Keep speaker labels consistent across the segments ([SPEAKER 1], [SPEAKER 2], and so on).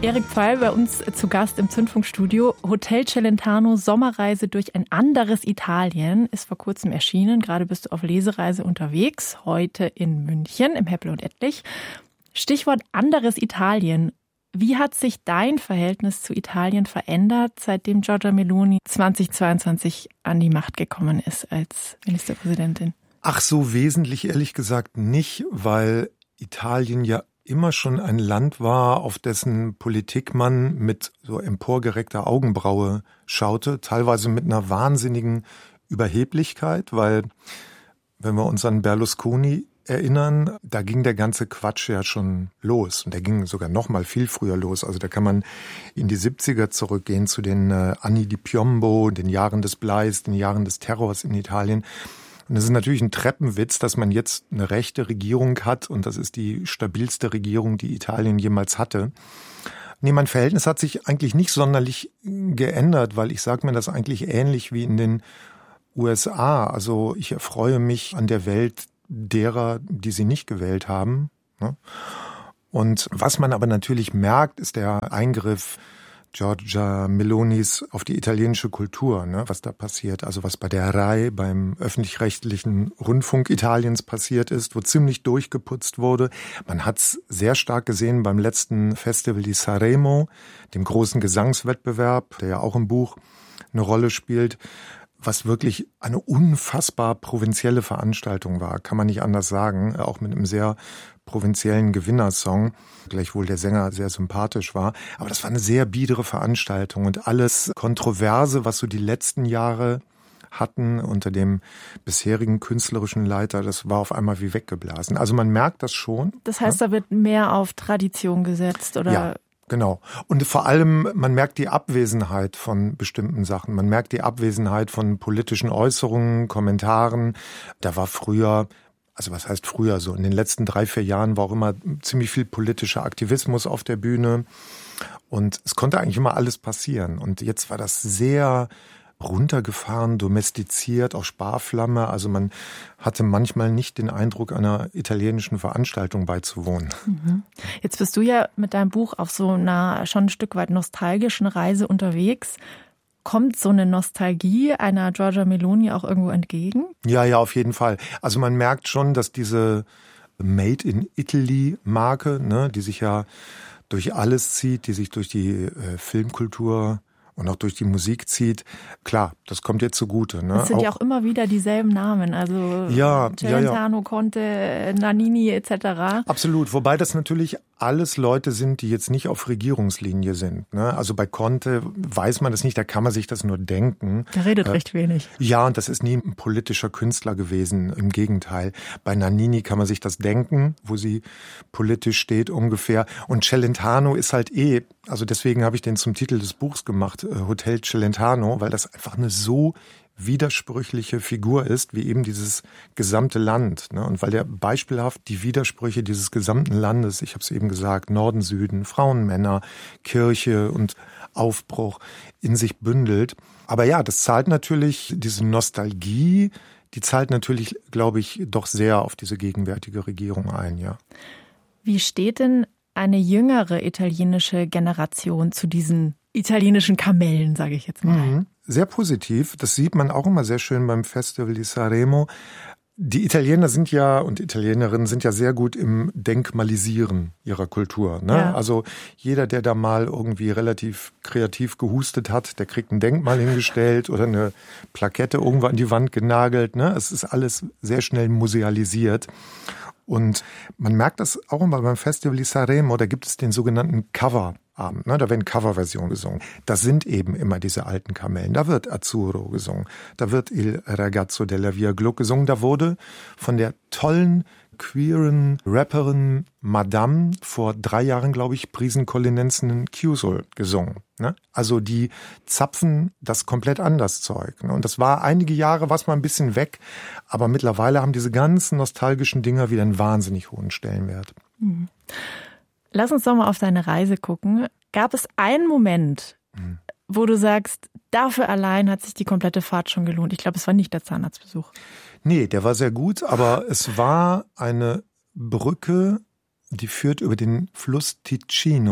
[SPEAKER 1] Erik Pfeil bei uns zu Gast im Zündfunkstudio. Hotel Celentano, Sommerreise durch ein anderes Italien, ist vor kurzem erschienen. Gerade bist du auf Lesereise unterwegs, heute in München im Heppel und Ettlich. Stichwort anderes Italien. Wie hat sich dein Verhältnis zu Italien verändert, seitdem Giorgia Meloni 2022 an die Macht gekommen ist als Ministerpräsidentin?
[SPEAKER 2] Ach, so wesentlich ehrlich gesagt nicht, weil Italien ja immer schon ein Land war, auf dessen Politik man mit so emporgereckter Augenbraue schaute, teilweise mit einer wahnsinnigen Überheblichkeit, weil, wenn wir uns an Berlusconi erinnern, da ging der ganze Quatsch ja schon los und der ging sogar noch mal viel früher los. Also da kann man in die 70er zurückgehen zu den Anni di Piombo, den Jahren des Bleis, den Jahren des Terrors in Italien. Und es ist natürlich ein Treppenwitz, dass man jetzt eine rechte Regierung hat und das ist die stabilste Regierung, die Italien jemals hatte. Nee, mein Verhältnis hat sich eigentlich nicht sonderlich geändert, weil ich sage mir das eigentlich ähnlich wie in den USA. Also ich erfreue mich an der Welt derer, die sie nicht gewählt haben. Und was man aber natürlich merkt, ist der Eingriff Giorgia Melonis auf die italienische Kultur, was da passiert. Also was bei der RAI, beim öffentlich-rechtlichen Rundfunk Italiens passiert ist, wo ziemlich durchgeputzt wurde. Man hat es sehr stark gesehen beim letzten Festival di Sanremo, dem großen Gesangswettbewerb, der ja auch im Buch eine Rolle spielt, was wirklich eine unfassbar provinzielle Veranstaltung war, kann man nicht anders sagen, auch mit einem sehr provinziellen Gewinnersong, gleichwohl der Sänger sehr sympathisch war. Aber das war eine sehr biedere Veranstaltung und alles Kontroverse, was so die letzten Jahre hatten unter dem bisherigen künstlerischen Leiter, das war auf einmal wie weggeblasen. Also man merkt das schon.
[SPEAKER 1] Das heißt, da wird mehr auf Tradition gesetzt, oder?
[SPEAKER 2] Ja. Genau. Und vor allem, man merkt die Abwesenheit von bestimmten Sachen. Man merkt die Abwesenheit von politischen Äußerungen, Kommentaren. Da war früher, also was heißt früher, so in den letzten 3-4 Jahren war auch immer ziemlich viel politischer Aktivismus auf der Bühne. Und es konnte eigentlich immer alles passieren. Und jetzt war das sehr runtergefahren, domestiziert, auch Sparflamme. Also man hatte manchmal nicht den Eindruck, einer italienischen Veranstaltung beizuwohnen.
[SPEAKER 1] Jetzt bist du ja mit deinem Buch auf so einer schon ein Stück weit nostalgischen Reise unterwegs. Kommt so eine Nostalgie einer Giorgia Meloni auch irgendwo entgegen?
[SPEAKER 2] Ja, auf jeden Fall. Also man merkt schon, dass diese Made in Italy Marke, die sich ja durch alles zieht, die sich durch die Filmkultur und auch durch die Musik zieht, klar, das kommt ihr zugute.
[SPEAKER 1] Das sind ja auch immer wieder dieselben Namen, also Celentano, Conte, Nannini etc.
[SPEAKER 2] Absolut, wobei das natürlich alles Leute sind, die jetzt nicht auf Regierungslinie sind. Also bei Conte weiß man das nicht, da kann man sich das nur denken.
[SPEAKER 1] Der redet recht wenig.
[SPEAKER 2] Ja, und das ist nie ein politischer Künstler gewesen, im Gegenteil. Bei Nannini kann man sich das denken, wo sie politisch steht ungefähr. Und Celentano ist halt also deswegen habe ich den zum Titel des Buchs gemacht, Hotel Celentano, weil das einfach eine so widersprüchliche Figur ist, wie eben dieses gesamte Land. Und weil der beispielhaft die Widersprüche dieses gesamten Landes, ich habe es eben gesagt, Norden, Süden, Frauen, Männer, Kirche und Aufbruch in sich bündelt. Aber ja, das zahlt natürlich, diese Nostalgie, die zahlt natürlich, glaube ich, doch sehr auf diese gegenwärtige Regierung ein, ja.
[SPEAKER 1] Wie steht denn eine jüngere italienische Generation zu diesen italienischen Kamellen, sage ich jetzt mal?
[SPEAKER 2] Sehr positiv. Das sieht man auch immer sehr schön beim Festival di Sanremo. Die Italiener und Italienerinnen sind ja sehr gut im Denkmalisieren ihrer Kultur. Ja. Also jeder, der da mal irgendwie relativ kreativ gehustet hat, der kriegt ein Denkmal hingestellt oder eine Plakette irgendwo an die Wand genagelt. Es ist alles sehr schnell musealisiert. Und man merkt das auch immer beim Festival di Sanremo, da gibt es den sogenannten Coverabend, da werden Coverversionen gesungen. Das sind eben immer diese alten Kamellen. Da wird Azzurro gesungen, da wird Il Ragazzo della Via Gluck gesungen. Da wurde von der tollen queeren Rapperin Madame vor 3 Jahren, glaube ich, Prisen Collinensen Chiuso gesungen. Also die zapfen das komplett anders Zeug. Und das war einige Jahre, was mal ein bisschen weg, aber mittlerweile haben diese ganzen nostalgischen Dinger wieder einen wahnsinnig hohen Stellenwert.
[SPEAKER 1] Lass uns doch mal auf deine Reise gucken. Gab es einen Moment, wo du sagst, dafür allein hat sich die komplette Fahrt schon gelohnt? Ich glaube, es war nicht der Zahnarztbesuch.
[SPEAKER 2] Nee, der war sehr gut, aber es war eine Brücke, die führt über den Fluss Ticino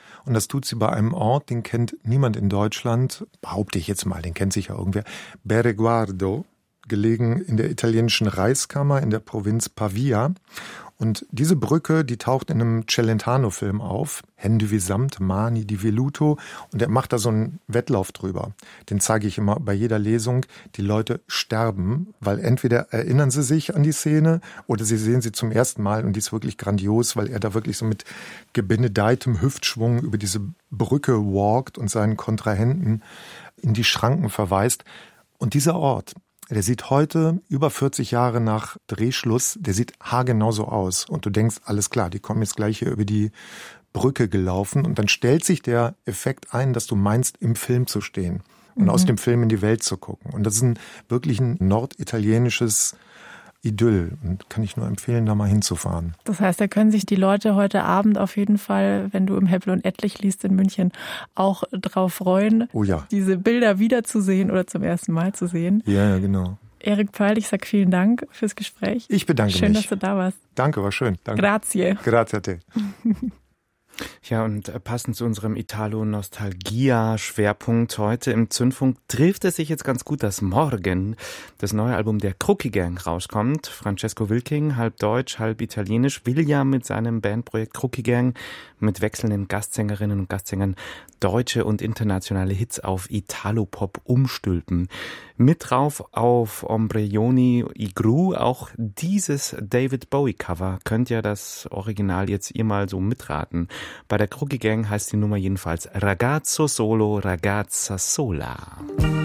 [SPEAKER 2] Und das tut sie bei einem Ort, den kennt niemand in Deutschland, behaupte ich jetzt mal, den kennt sicher irgendwer, Bereguardo, gelegen in der italienischen Reichskammer in der Provinz Pavia. Und diese Brücke, die taucht in einem Celentano-Film auf, Hände wie Samt, Mani di Velluto, und er macht da so einen Wettlauf drüber. Den zeige ich immer bei jeder Lesung. Die Leute sterben, weil entweder erinnern sie sich an die Szene oder sie sehen sie zum ersten Mal, und die ist wirklich grandios, weil er da wirklich so mit gebenedeitem Hüftschwung über diese Brücke walkt und seinen Kontrahenten in die Schranken verweist. Und dieser Ort, der sieht heute, über 40 Jahre nach Drehschluss, der sieht haargenau so aus. Und du denkst, alles klar, die kommen jetzt gleich hier über die Brücke gelaufen. Und dann stellt sich der Effekt ein, dass du meinst, im Film zu stehen und aus dem Film in die Welt zu gucken. Und das ist wirklich ein norditalienisches Idyll. Und kann ich nur empfehlen, da mal hinzufahren.
[SPEAKER 1] Das heißt, da können sich die Leute heute Abend auf jeden Fall, wenn du im Heppel und Ettlich liest in München, auch drauf freuen,
[SPEAKER 2] oh ja,
[SPEAKER 1] diese Bilder wiederzusehen oder zum ersten Mal zu sehen.
[SPEAKER 2] Ja, genau.
[SPEAKER 1] Erik Peil, ich sag vielen Dank fürs Gespräch.
[SPEAKER 2] Ich bedanke mich.
[SPEAKER 1] Schön, dass du da warst.
[SPEAKER 2] Danke, war schön. Danke.
[SPEAKER 1] Grazie.
[SPEAKER 2] Grazie a te.
[SPEAKER 3] Ja, und passend zu unserem Italo-Nostalgia-Schwerpunkt heute im Zündfunk trifft es sich jetzt ganz gut, dass morgen das neue Album der Crookie Gang rauskommt. Francesco Wilking, halb deutsch, halb italienisch, will ja mit seinem Bandprojekt Crookie Gang mit wechselnden Gastsängerinnen und Gastsängern deutsche und internationale Hits auf Italo-Pop umstülpen. Mit drauf auf Ombrelloni Igru, auch dieses David Bowie-Cover. Könnt ihr das Original jetzt ihr mal so mitraten? Bei der Crookie Gang heißt die Nummer jedenfalls Ragazzo Solo, Ragazza Sola.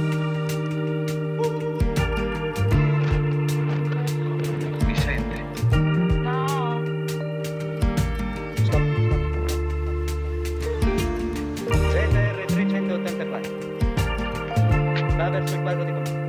[SPEAKER 4] Mi sente? No. Stop. ZR 384. Va verso il quadro di comando.